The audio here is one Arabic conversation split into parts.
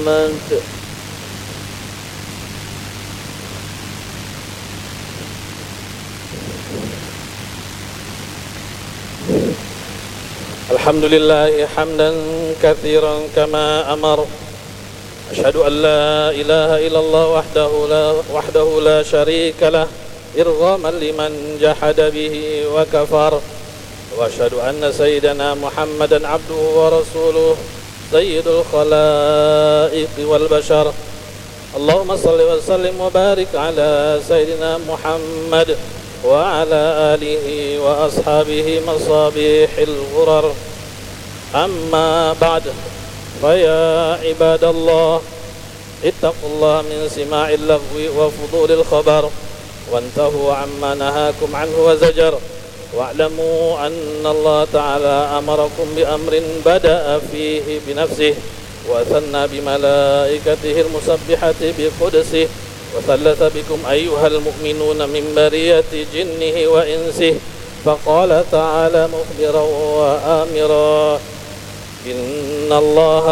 محمد. الحمد لله حمدا كثيرا كما أمر. أشهد أن لا إله إلا الله وحده لا شريك له إرغاما لمن جحد به وكفر. وأشهد أن سيدنا محمدا عبده ورسوله سيد الخلائق والبشر. اللهم صل وسلم وبارك على سيدنا محمد وعلى آله وأصحابه مصابيح الغرر. أما بعد، فيا عباد الله، اتقوا الله من سماع اللغو وفضول الخبر، وانتهوا عما نهاكم عنه وزجر، واعلموا أن الله تعالى أمركم بأمر بدأ فيه بنفسه، وثنى بملائكته المسبحة بقدسه، وثلث بكم أيها المؤمنون من برية جنه وإنسه، فقال تعالى مخبرا وآمرا: إن الله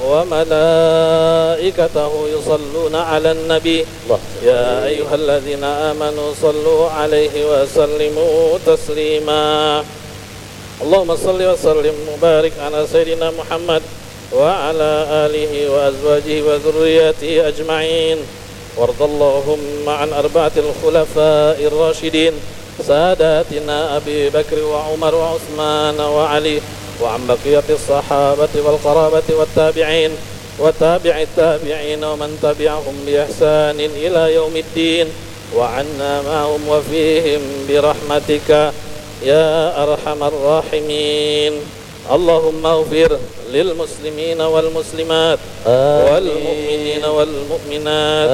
وملائكته يصلون على النبي يا أيها الذين آمنوا صلوا عليه وسلموا تسليما. اللهم صل وسلم وبارك على سيدنا محمد وعلى آله وأزواجه وذرياته أجمعين، وارض اللهم عن أربعة الخلفاء الراشدين ساداتنا أبي بكر وعمر وعثمان وعلي، وعن بقية الصحابة والقرابة والتابعين وتابع التابعين ومن تبعهم بإحسان إلى يوم الدين، وعنا معهم وفيهم برحمتك يا أرحم الراحمين. اللهم اغفر للمسلمين والمسلمات والمؤمنين والمؤمنات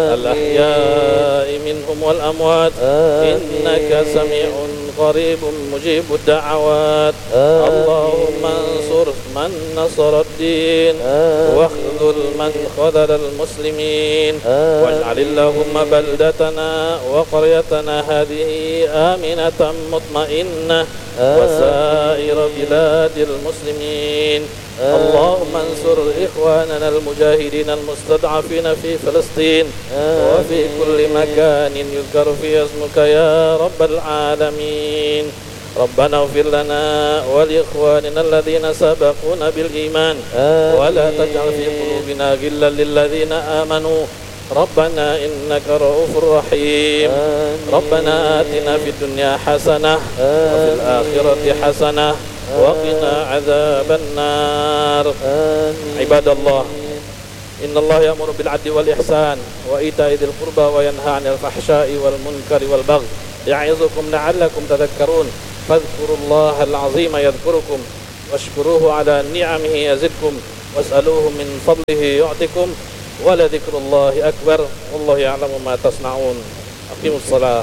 الأحياء منهم والأموات، إنك سميع قريب مجيب الدعوات. اللهم انصر من نصر الدين، واخذل من خذل المسلمين، واجعل اللهم بلدتنا وقريتنا هذه آمنة مطمئنة وسائر بلاد المسلمين. اللهم انصر إخواننا المجاهدين المستضعفين في فلسطين وفي كل مكان يذكر فيه اسمك يا رب العالمين. ربنا اغفر لنا ولإخواننا الذين سبقونا بالإيمان، ولا تجعل في قلوبنا غلا للذين آمنوا ربنا إنك رؤوف رحيم. ربنا آتنا في الدنيا حسنة وفي الآخرة حسنة وقنا عذاب النار. عباد الله، إن الله يأمر بالعدل والإحسان وإيتاء ذي القربى وينهى عن الفحشاء والمنكر والبغي يعظكم لعلكم تذكرون. فاذكروا الله العظيم يذكركم، واشكروه على نعمه يزدكم، واسألوه من فضله يعطكم، ولذكر الله أكبر والله يعلم ما تصنعون. أقيموا الصلاة.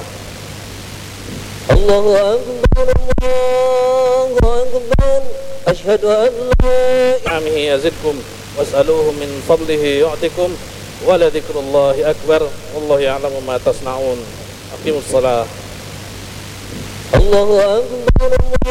الله أكبر الله أكبر أشهد أن لا نعمه يزدكم، واسألوه من فضله يعطكم، ولذكر الله أكبر والله يعلم ما تصنعون. أقيموا الصلاة. الله أكبر الله